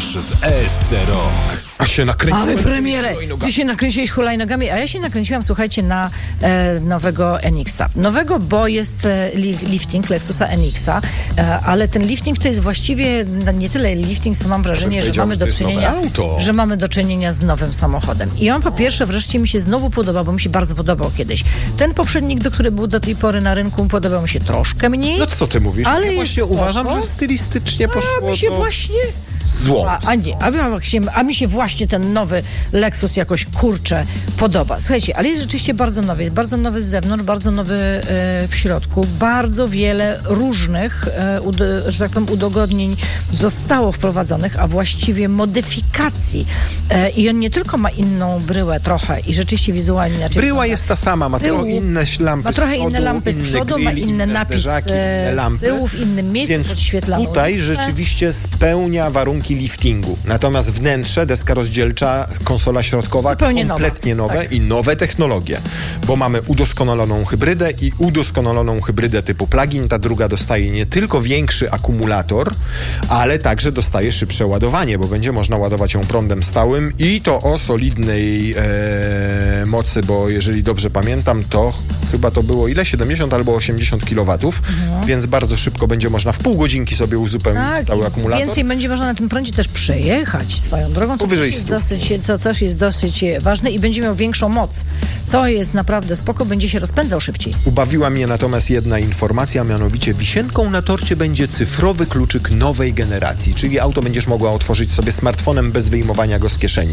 Garaż w ESC Rock. A się nakręciłem. Ale premierę! Ty się nakręciłeś hulajnogami, a ja się nakręciłam, słuchajcie, na nowego NX-a. Nowego, bo jest lifting Lexusa NX-a, ale ten lifting to jest właściwie nie tyle lifting, co mam wrażenie, że mamy do czynienia z nowym samochodem. I on po pierwsze wreszcie mi się znowu podoba, bo mi się bardzo podobał kiedyś. Ten poprzednik, który był do tej pory na rynku, podobał mi się troszkę mniej. No co ty mówisz? Ale ja właśnie uważam, że stylistycznie poszło mi się właśnie... złą. A mi się właśnie ten nowy Lexus jakoś, kurczę, podoba. Słuchajcie, ale jest rzeczywiście bardzo nowy. Jest bardzo nowy z zewnątrz, bardzo nowy w środku. Bardzo wiele różnych, że tak powiem, udogodnień zostało wprowadzonych, a właściwie modyfikacji. I on nie tylko ma inną bryłę trochę i rzeczywiście wizualnie inaczej. Bryła jest ta sama, ma trochę inne lampy ma trochę z przodu, inne lampy z przodu, ma inny napis z tyłu, w innym miejscu podświetlamy. Tutaj rzeczywiście spełnia warunki liftingu. Natomiast wnętrze, deska rozdzielcza, konsola środkowa zupełnie kompletnie nowe tak. I nowe technologie. Bo mamy udoskonaloną hybrydę i udoskonaloną hybrydę typu plug-in. Ta druga dostaje nie tylko większy akumulator, ale także dostaje szybsze ładowanie, bo będzie można ładować ją prądem stałym i to o solidnej mocy, bo jeżeli dobrze pamiętam, to chyba to było 70 albo 80 kW, więc bardzo szybko będzie można w pół godzinki sobie uzupełnić cały akumulator. Więcej będzie można na tym prądzie też przejechać swoją drogą, co też jest dosyć ważne i będzie miał większą moc, co jest naprawdę spoko, będzie się rozpędzał szybciej. Ubawiła mnie natomiast jedna informacja, mianowicie wisienką na torcie będzie cyfrowy kluczyk nowej generacji, czyli auto będziesz mogła otworzyć sobie smartfonem bez wyjmowania go z kieszeni.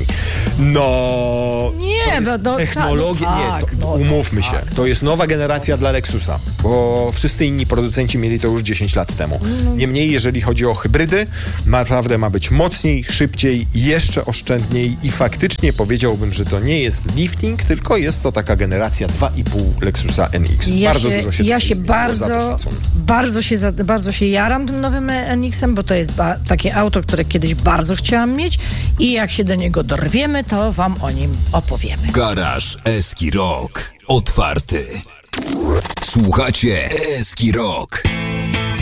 Technologia, umówmy się, to jest nowa generacja dla Lexusa, bo wszyscy inni producenci mieli to już 10 lat temu. Niemniej, jeżeli chodzi o hybrydy, naprawdę ma być mocniej, szybciej, jeszcze oszczędniej i faktycznie powiedziałbym, że to nie jest lifting, tylko jest to taka generacja 2,5 Lexusa NX. Bardzo się jaram tym nowym NX-em, bo to jest takie auto, które kiedyś bardzo chciałam mieć i jak się do niego dorwiemy, to wam o nim opowiemy. Garaż ESC Rock. Otwarty. Słuchacie ESC Rock.